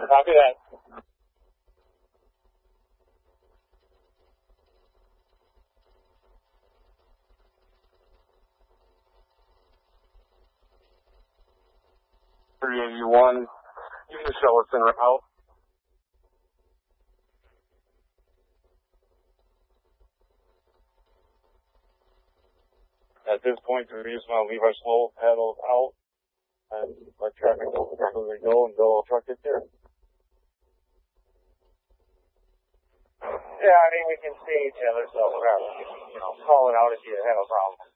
Copy that. $381. You can show us in route. At this point, we just want to leave our slow pedals out and let traffic go wherever we go until a truck gets here. Yeah, I mean, we can see each other, so whatever. Call it out if you have a problem.